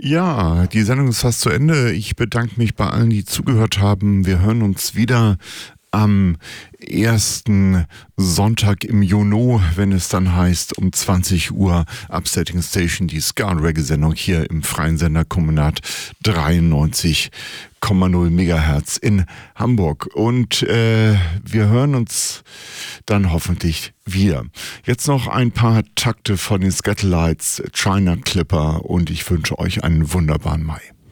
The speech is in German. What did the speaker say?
Ja, die Sendung ist fast zu Ende. Ich bedanke mich bei allen, die zugehört haben. Wir hören uns wieder am ersten Sonntag im Juni, wenn es dann heißt, um 20 Uhr Upsetting Station, die Ska-Reggae-Sendung hier im freien Sender Kommunat 93,0 Megahertz in Hamburg. Und wir hören uns dann hoffentlich wieder. Jetzt noch ein paar Takte von den Scatterlights, China Clipper, und ich wünsche euch einen wunderbaren Mai.